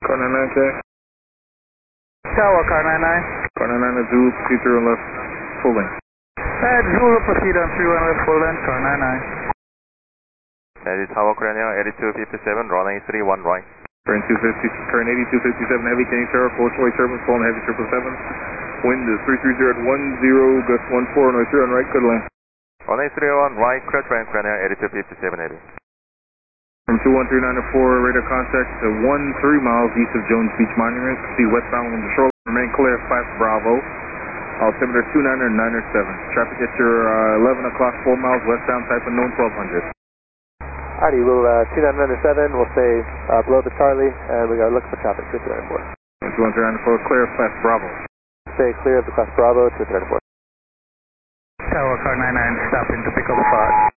Car 99K. Tower, car 99. Car 99 at Zulu, proceed through and left, full length. Zulu, proceed on 31 left, full length, car 99. Eddie Tower, Korean 8257, runway 31 right. Current 250, current 8257 heavy, King Sarah, course way turbulence, phone heavy 777. Wind is 330 at 10, gust 14, runway 3 on right, good land. Runway 31 right, clear trend, Korean 8257 heavy. From 21394, radar contact to 13 miles east of Jones Beach Monument. Proceed westbound on the shore. Remain clear, 5 Bravo. Altimeter 29er, 9er 7. Traffic at your 11 o'clock, 4 miles westbound, type unknown 1200. Alrighty, we'll 2997, we'll stay below the Charlie, and we gotta look for traffic, 294. 21394, clear, 5 Bravo. Stay clear of the class Bravo, 294. Tower, car 99, stopping to pick up a spot.